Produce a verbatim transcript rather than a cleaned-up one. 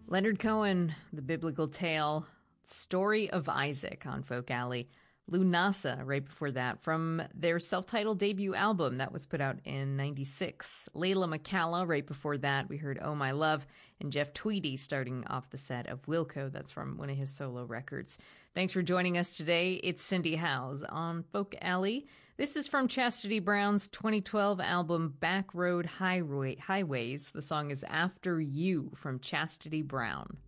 Leonard Cohen, The Biblical Tale, Story of Isaac on Folk Alley. Lunasa, right before that, from their self-titled debut album that was put out in ninety-six. Layla McCalla, right before that, we heard Oh My Love, and Jeff Tweedy starting off the set of Wilco. That's from one of his solo records. Thanks for joining us today. It's Cindy Howes on Folk Alley. This is from Chastity Brown's twenty twelve album Back Road Highway, Highways. The song is After You from Chastity Brown.